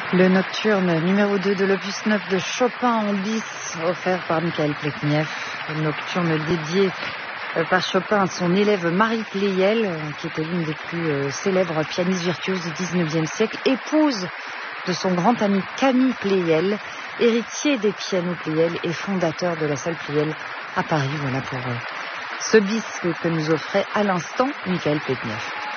Le nocturne numéro 2 de l'opus 9 de Chopin en bis, offert par Mikhail Pleknev. Le nocturne dédié par Chopin à son élève Marie Pleyel, qui était l'une des plus célèbres pianistes virtuoses du 19e siècle, épouse de son grand ami Camille Pleyel, héritier des pianos Pleyel et fondateur de la salle Pleyel à Paris. Voilà pour ce bis que nous offrait à l'instant Mikhail Pleknev.